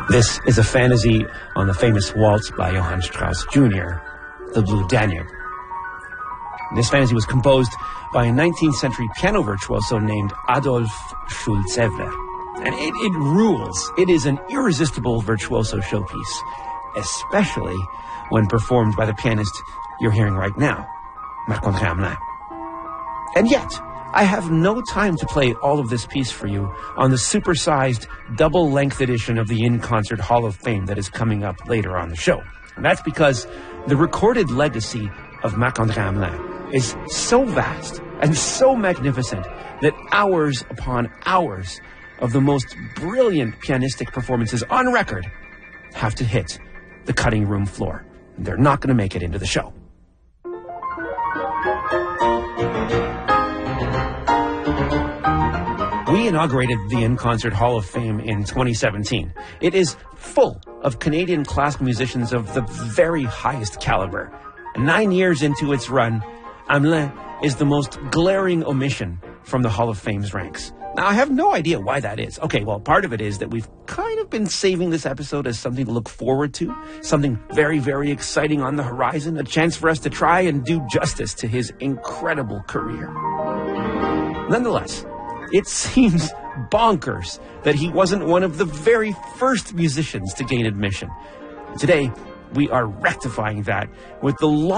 This is a fantasy on the famous waltz by Johann Strauss Jr., The Blue Danube. This fantasy was composed by a 19th century piano virtuoso named Adolf Schulzevler. And it rules. It is an irresistible virtuoso showpiece, especially when performed by the pianist you're hearing right now, Marc-André Hamelin. And yet, I have no time to play all of this piece for you on the supersized, double-length edition of the In-Concert Hall of Fame that is coming up later on the show. And that's because the recorded legacy of Marc-André Hamelin is so vast and so magnificent that hours upon hours of the most brilliant pianistic performances on record have to hit the cutting room floor. They're not going to make it into the show. We inaugurated the In-Concert Hall of Fame in 2017. It is full of Canadian classical musicians of the very highest caliber. And 9 years into its run, Hamelin is the most glaring omission from the Hall of Fame's ranks. Now, I have no idea why that is. Okay, well, part of it is that we've kind of been saving this episode as something to look forward to, something very, very exciting on the horizon, a chance for us to try and do justice to his incredible career. Nonetheless, it seems bonkers that he wasn't one of the very first musicians to gain admission. Today, we are rectifying that with the